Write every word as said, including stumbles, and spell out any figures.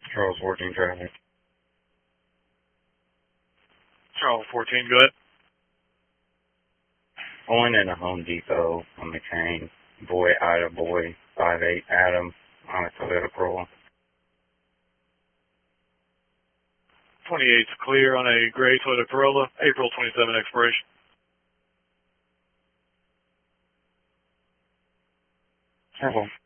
Charles fourteen traffic. Charles fourteen, go ahead. Going in a Home Depot on McCain. Boy, Ida, boy, five eight Adam on a Toyota Corolla. twenty-eight's clear on a gray Toyota Corolla, April twenty-seventh expiration. Careful.